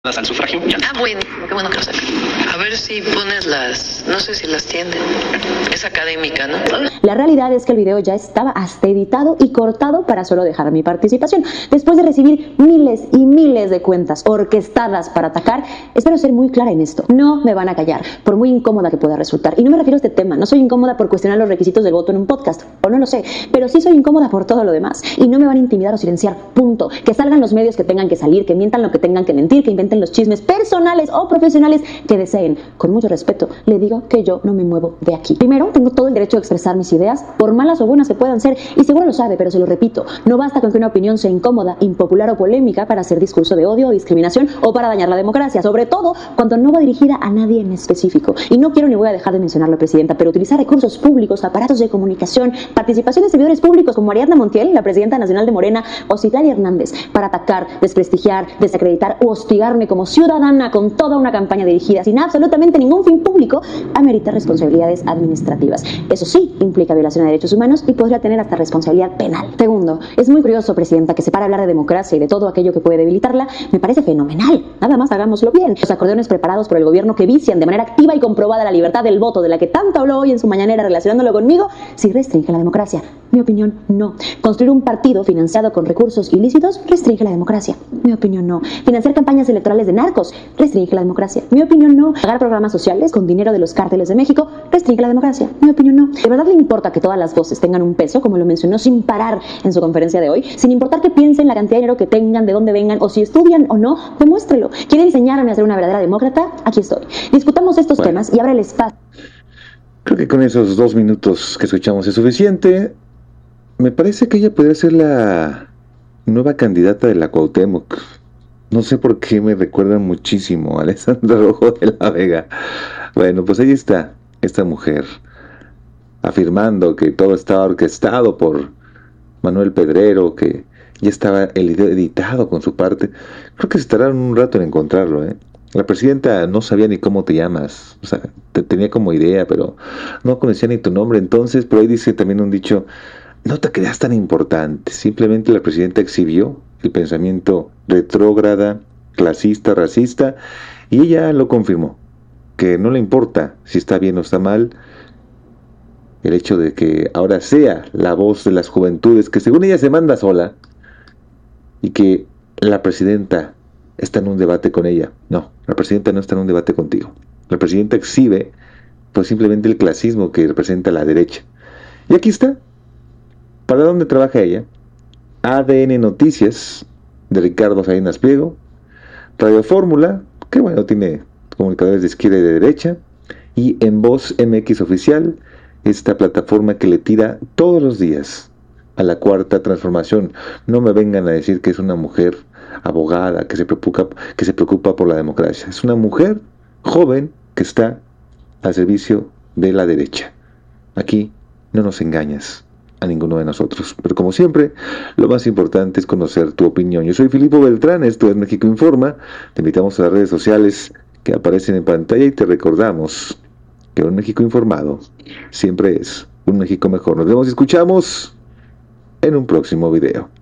al sufragio. Ya. Ah, bueno, qué bueno que lo sacas. A ver si pones las, no sé si las tienen. Es académica, ¿no? La realidad es que el video ya estaba hasta editado y cortado para solo dejar mi participación. Después de recibir miles y miles de cuentas orquestadas para atacar, espero ser muy clara en esto. No me van a callar, por muy incómoda que pueda resultar. Y no me refiero a este tema. No soy incómoda por cuestionar los requisitos del voto en un podcast, o no lo sé, pero sí soy incómoda por todo lo demás. Y no me van a intimidar o silenciar, punto. Que salgan los medios que tengan que salir, que mientan lo que tengan que mentir, que inventen los chismes personales o profesionales que deseen. Con mucho respeto, le digo que yo no me muevo de aquí. Primero, tengo todo el derecho a expresar mis ideas, por malas o buenas que puedan ser, y seguro lo sabe, pero se lo repito, no basta con que una opinión sea incómoda, impopular o polémica para hacer discurso de odio o discriminación o para dañar la democracia, sobre todo cuando no va dirigida a nadie en específico. Y no quiero ni voy a dejar de mencionarlo, Presidenta, pero utilizar recursos públicos, aparatos de comunicación, participación de servidores públicos como Ariadna Montiel, la Presidenta Nacional de Morena, o Citlali Hernández, para atacar, desprestigiar, desacreditar o hostigarme como ciudadana con toda una campaña dirigida sin absolutamente ningún fin público, amerita responsabilidades administrativas. Eso sí, implica violación de derechos humanos y podría tener hasta responsabilidad penal. Segundo, es muy curioso, Presidenta, que se para hablar de democracia y de todo aquello que puede debilitarla. Me parece fenomenal. Nada más hagámoslo bien. Los acordeones preparados por el gobierno que vician de manera activa y comprobada la libertad del voto, de la que tanto habló hoy en su mañanera relacionándolo conmigo, sí restringe la democracia. Mi opinión, no. Construir un partido financiado con recursos ilícitos restringe la democracia. Mi opinión, no. Financiar campañas electorales de narcos restringe la democracia. Mi opinión, no. Pagar programas sociales con dinero de los cárteles de México restringe la democracia. Mi opinión, no. ¿De verdad le importa que todas las voces tengan un peso, como lo mencionó sin parar en su conferencia de hoy? Sin importar que piensen la cantidad de dinero que tengan, de dónde vengan, o si estudian o no, demuéstrelo. ¿Quiere enseñarme a ser una verdadera demócrata? Aquí estoy. Discutamos estos temas y abra el espacio. Creo que con esos 2 minutos que escuchamos es suficiente. Me parece que ella podría ser la nueva candidata de la Cuauhtémoc. No sé por qué me recuerdan muchísimo a Alessandra Rojo de la Vega. Bueno, pues ahí está, esta mujer, afirmando que todo estaba orquestado por Manuel Pedrero, que ya estaba el video editado con su parte. Creo que se tardaron un rato en encontrarlo, ¿eh? La presidenta no sabía ni cómo te llamas, o sea, te tenía como idea, pero no conocía ni tu nombre. Entonces, por ahí dice también un dicho: no te creas tan importante. Simplemente la presidenta exhibió el pensamiento retrógrada, clasista, racista, y ella lo confirmó, que no le importa si está bien o está mal el hecho de que ahora sea la voz de las juventudes, que según ella se manda sola, y que la presidenta está en un debate con ella. No, la presidenta no está en un debate contigo. La presidenta exhibe pues simplemente el clasismo que representa la derecha. Y aquí está. ¿Para dónde trabaja ella? ADN Noticias, de Ricardo Salinas Pliego. Radio Fórmula, que bueno, tiene comunicadores de izquierda y de derecha. Y En Voz MX Oficial, esta plataforma que le tira todos los días a la Cuarta Transformación. No me vengan a decir que es una mujer abogada, que se preocupa por la democracia. Es una mujer joven que está al servicio de la derecha. Aquí no nos engañas a ninguno de nosotros. Pero como siempre, lo más importante es conocer tu opinión. Yo soy Filipo Beltrán, esto es México Informa. Te invitamos a las redes sociales que aparecen en pantalla y te recordamos que un México informado siempre es un México mejor. Nos vemos y escuchamos en un próximo video.